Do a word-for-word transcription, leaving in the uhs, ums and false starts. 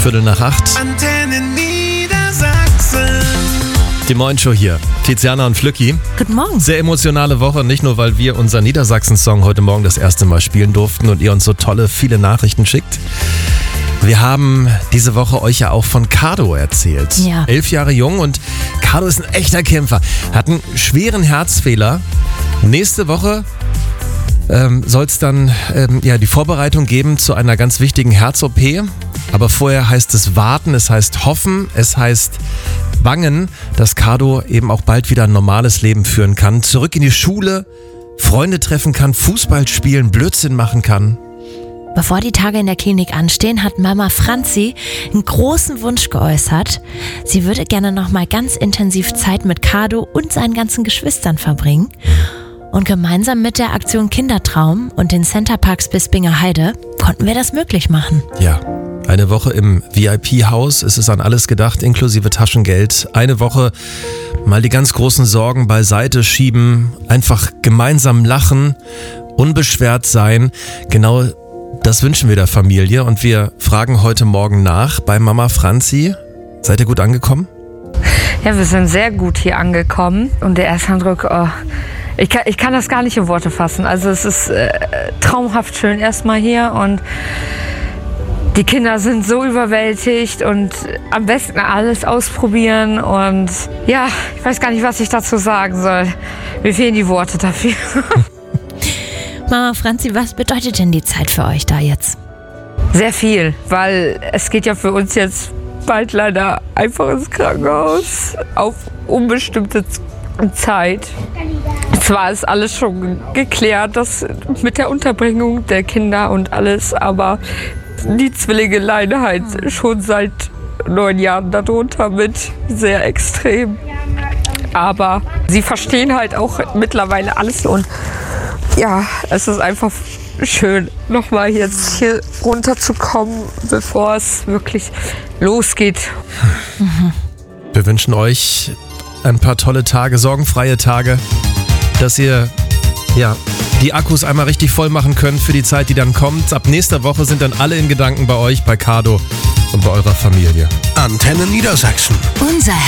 Viertel nach acht. Antenne Niedersachsen. Die Morgenshow hier. Tiziana und Flücki. Guten Morgen. Sehr emotionale Woche, nicht nur, weil wir unseren Niedersachsen-Song heute Morgen das erste Mal spielen durften und ihr uns so tolle, viele Nachrichten schickt. Wir haben diese Woche euch ja auch von Cardo erzählt. Ja. Elf Jahre jung und Cardo ist ein echter Kämpfer. Hat einen schweren Herzfehler. Nächste Woche ähm, soll es dann ähm, ja, die Vorbereitung geben zu einer ganz wichtigen Herz-O P. Aber vorher heißt es warten, es heißt hoffen, es heißt bangen, dass Cardo eben auch bald wieder ein normales Leben führen kann. Zurück in die Schule, Freunde treffen kann, Fußball spielen, Blödsinn machen kann. Bevor die Tage in der Klinik anstehen, hat Mama Franzi einen großen Wunsch geäußert. Sie würde gerne noch mal ganz intensiv Zeit mit Cardo und seinen ganzen Geschwistern verbringen. Und gemeinsam mit der Aktion Kindertraum und den Centerparks Bispinger Heide konnten wir das möglich machen. Ja, eine Woche im V I P-Haus, es ist an alles gedacht, inklusive Taschengeld. Eine Woche mal die ganz großen Sorgen beiseite schieben, einfach gemeinsam lachen, unbeschwert sein. Genau das wünschen wir der Familie und wir fragen heute Morgen nach bei Mama Franzi. Seid ihr gut angekommen? Ja, wir sind sehr gut hier angekommen und der Ersteindruck, oh, ich, kann, ich kann das gar nicht in Worte fassen. Also es ist äh, traumhaft schön erstmal hier und die Kinder sind so überwältigt und am besten alles ausprobieren und ja, ich weiß gar nicht, was ich dazu sagen soll. Mir fehlen die Worte dafür. Mama Franzi, was bedeutet denn die Zeit für euch da jetzt? Sehr viel, weil es geht ja für uns jetzt bald leider einfach ins Krankenhaus auf unbestimmte Zeit. Zwar ist alles schon geklärt, das mit der Unterbringung der Kinder und alles, aber die Zwillinge leiden halt schon seit neun Jahren darunter mit, sehr extrem. Aber sie verstehen halt auch mittlerweile alles und ja, es ist einfach schön, nochmal jetzt hier runterzukommen, bevor es wirklich losgeht. Wir wünschen euch ein paar tolle Tage, sorgenfreie Tage, dass ihr ja, die Akkus einmal richtig voll machen könnt für die Zeit, die dann kommt. Ab nächster Woche sind dann alle in Gedanken bei euch, bei Cardo und bei eurer Familie. Antenne Niedersachsen. Unser